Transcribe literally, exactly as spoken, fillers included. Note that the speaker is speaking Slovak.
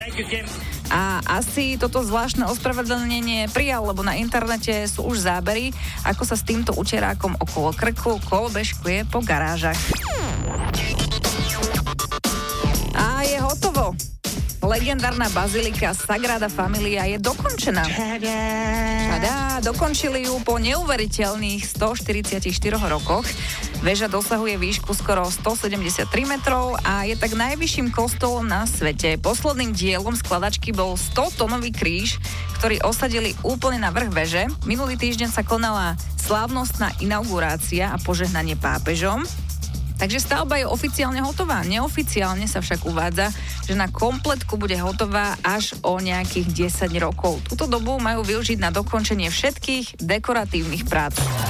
A asi toto zvláštne ospravedlnenie prijal, lebo na internete sú už zábery, ako sa s týmto učerákom okolo krku kolbežkuje po garážach. A je hotovo. Legendárna bazilika Sagrada Familia je dokončená. Tada, dokončili ju po neuveriteľných stoštyridsaťštyri rokoch. Väža dosahuje výšku skoro stosedemdesiattri metrov a je tak najvyšším kostolom na svete. Posledným dielom skladačky bol stotónový kríž, ktorý osadili úplne na vrch veže. Minulý týždeň sa konala slávnostná inaugurácia a požehnanie pápežom. Takže stavba je oficiálne hotová. Neoficiálne sa však uvádza, že na kompletku bude hotová až o nejakých desať rokov. Túto dobu majú využiť na dokončenie všetkých dekoratívnych prác.